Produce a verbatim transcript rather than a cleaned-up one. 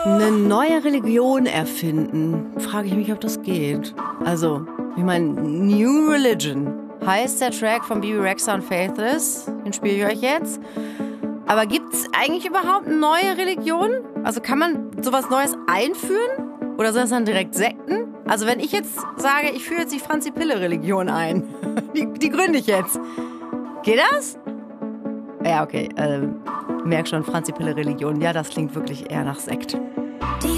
Eine neue Religion erfinden. Frage ich mich, ob das geht. Also, ich meine, New Religion heißt der Track von Bebe Rexha und Faithless. Den spiele ich euch jetzt. Aber gibt's eigentlich überhaupt eine neue Religion? Also kann man sowas Neues einführen? Oder sind das dann direkt Sekten? Also wenn ich jetzt sage, ich führe jetzt die Franzi-Pille-Religion ein, die, die gründe ich jetzt. Geht das? Ja, okay. Ähm, merk schon, Franzi-Pille-Religion. Ja, das klingt wirklich eher nach Sekt.